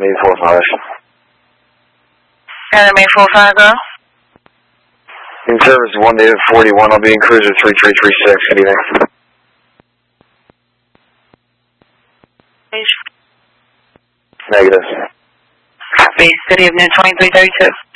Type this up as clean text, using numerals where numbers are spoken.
Main 45. And Main 45, go. In service 1 Native 41, I'll be in cruiser 3336. Good evening. Negative. Base, good evening, 2332.